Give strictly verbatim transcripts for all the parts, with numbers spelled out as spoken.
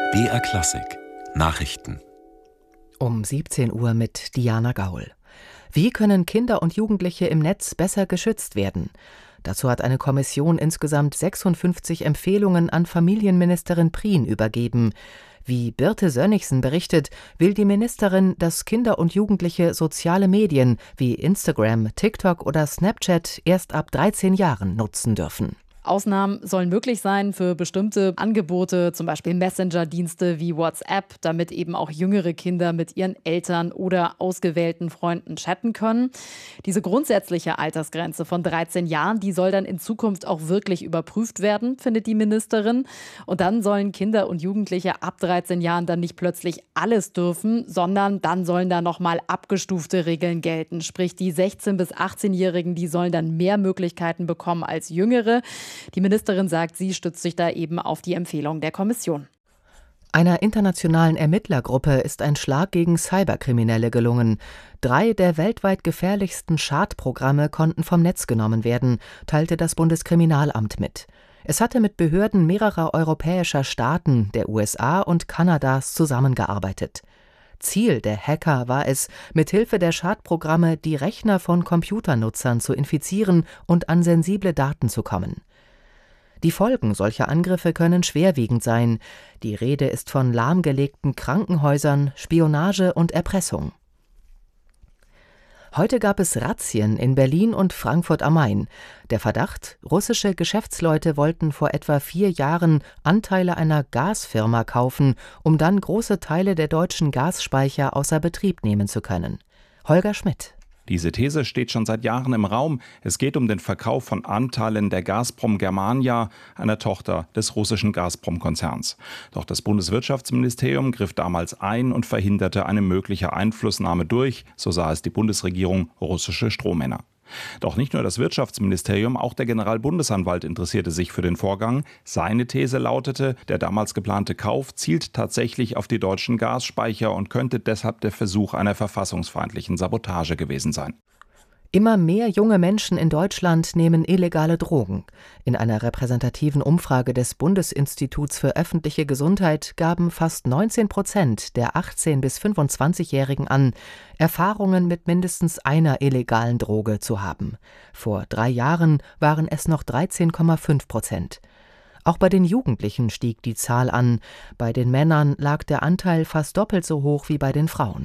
B R Klassik Nachrichten Um siebzehn Uhr mit Diana Gaul. Wie können Kinder und Jugendliche im Netz besser geschützt werden? Dazu hat eine Kommission insgesamt sechsundfünfzig Empfehlungen an Familienministerin Prien übergeben. Wie Birte Sönnigsen berichtet, will die Ministerin, dass Kinder und Jugendliche soziale Medien wie Instagram, TikTok oder Snapchat erst ab dreizehn Jahren nutzen dürfen. Ausnahmen sollen möglich sein für bestimmte Angebote, zum Beispiel Messenger-Dienste wie WhatsApp, damit eben auch jüngere Kinder mit ihren Eltern oder ausgewählten Freunden chatten können. Diese grundsätzliche Altersgrenze von dreizehn Jahren, die soll dann in Zukunft auch wirklich überprüft werden, findet die Ministerin. Und dann sollen Kinder und Jugendliche ab dreizehn Jahren dann nicht plötzlich alles dürfen, sondern dann sollen da nochmal abgestufte Regeln gelten. Sprich, die sechzehn- bis achtzehnjährigen, die sollen dann mehr Möglichkeiten bekommen als Jüngere. Die Ministerin sagt, sie stützt sich da eben auf die Empfehlung der Kommission. Einer internationalen Ermittlergruppe ist ein Schlag gegen Cyberkriminelle gelungen. Drei der weltweit gefährlichsten Schadprogramme konnten vom Netz genommen werden, teilte das Bundeskriminalamt mit. Es hatte mit Behörden mehrerer europäischer Staaten, der U S A und Kanadas zusammengearbeitet. Ziel der Hacker war es, mithilfe der Schadprogramme die Rechner von Computernutzern zu infizieren und an sensible Daten zu kommen. Die Folgen solcher Angriffe können schwerwiegend sein. Die Rede ist von lahmgelegten Krankenhäusern, Spionage und Erpressung. Heute gab es Razzien in Berlin und Frankfurt am Main. Der Verdacht: russische Geschäftsleute wollten vor etwa vier Jahren Anteile einer Gasfirma kaufen, um dann große Teile der deutschen Gasspeicher außer Betrieb nehmen zu können. Holger Schmidt. Diese These steht schon seit Jahren im Raum. Es geht um den Verkauf von Anteilen der Gazprom Germania, einer Tochter des russischen Gazprom-Konzerns. Doch das Bundeswirtschaftsministerium griff damals ein und verhinderte eine mögliche Einflussnahme durch, so sah es die Bundesregierung, russische Strohmänner. Doch nicht nur das Wirtschaftsministerium, auch der Generalbundesanwalt interessierte sich für den Vorgang. Seine These lautete, der damals geplante Kauf zielt tatsächlich auf die deutschen Gasspeicher und könnte deshalb der Versuch einer verfassungsfeindlichen Sabotage gewesen sein. Immer mehr junge Menschen in Deutschland nehmen illegale Drogen. In einer repräsentativen Umfrage des Bundesinstituts für öffentliche Gesundheit gaben fast neunzehn Prozent der achtzehn- bis fünfundzwanzigjährigen an, Erfahrungen mit mindestens einer illegalen Droge zu haben. Vor drei Jahren waren es noch dreizehn Komma fünf Prozent. Auch bei den Jugendlichen stieg die Zahl an. Bei den Männern lag der Anteil fast doppelt so hoch wie bei den Frauen.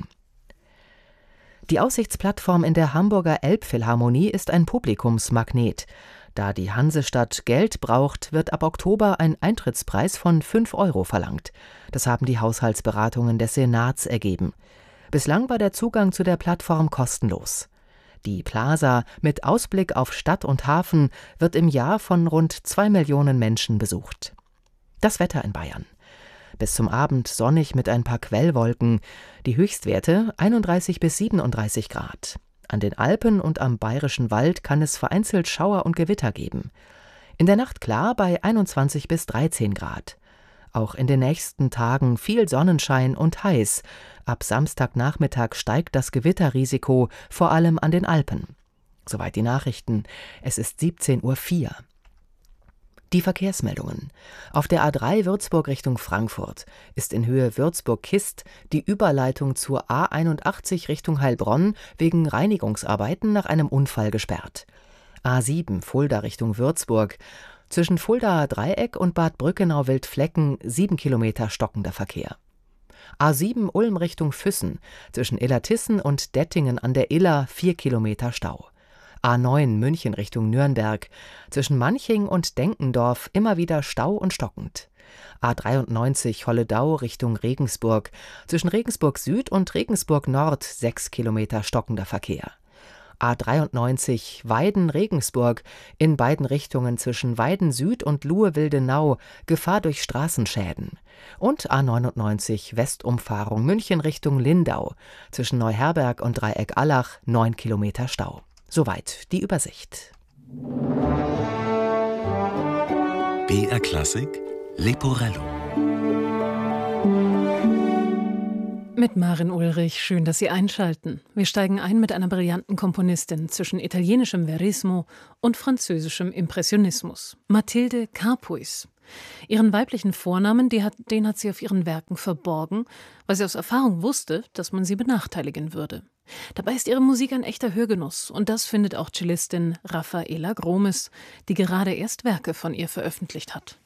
Die Aussichtsplattform in der Hamburger Elbphilharmonie ist ein Publikumsmagnet. Da die Hansestadt Geld braucht, wird ab Oktober ein Eintrittspreis von fünf Euro verlangt. Das haben die Haushaltsberatungen des Senats ergeben. Bislang war der Zugang zu der Plattform kostenlos. Die Plaza mit Ausblick auf Stadt und Hafen wird im Jahr von rund zwei Millionen Menschen besucht. Das Wetter in Bayern. Bis zum Abend sonnig mit ein paar Quellwolken. Die Höchstwerte einunddreißig bis siebenunddreißig Grad. An den Alpen und am Bayerischen Wald kann es vereinzelt Schauer und Gewitter geben. In der Nacht klar bei einundzwanzig bis dreizehn Grad. Auch in den nächsten Tagen viel Sonnenschein und heiß. Ab Samstagnachmittag steigt das Gewitterrisiko, vor allem an den Alpen. Soweit die Nachrichten. Es ist siebzehn Uhr vier. Die Verkehrsmeldungen. Auf der A drei Würzburg Richtung Frankfurt ist in Höhe Würzburg-Kist die Überleitung zur A einundachtzig Richtung Heilbronn wegen Reinigungsarbeiten nach einem Unfall gesperrt. A sieben Fulda Richtung Würzburg. Zwischen Fuldaer Dreieck und Bad Brückenau-Wildflecken sieben Kilometer stockender Verkehr. A sieben Ulm Richtung Füssen. Zwischen Illertissen und Dettingen an der Iller vier Kilometer Stau. A neun München Richtung Nürnberg. Zwischen Manching und Denkendorf immer wieder Stau und stockend. A dreiundneunzig Holledau Richtung Regensburg. Zwischen Regensburg Süd und Regensburg Nord sechs Kilometer stockender Verkehr. A dreiundneunzig Weiden-Regensburg. In beiden Richtungen zwischen Weiden Süd und Luhe-Wildenau Gefahr durch Straßenschäden. Und A neunundneunzig Westumfahrung München Richtung Lindau. Zwischen Neuherberg und Dreieck-Allach neun Kilometer Stau. Soweit die Übersicht. B R Klassik Leporello. Mit Maren Ulrich, schön, dass Sie einschalten. Wir steigen ein mit einer brillanten Komponistin zwischen italienischem Verismo und französischem Impressionismus. Mathilde Carpuys. Ihren weiblichen Vornamen, die hat, den hat sie auf ihren Werken verborgen, weil sie aus Erfahrung wusste, dass man sie benachteiligen würde. Dabei ist ihre Musik ein echter Hörgenuss und das findet auch Cellistin Rafaela Gromes, die gerade erst Werke von ihr veröffentlicht hat.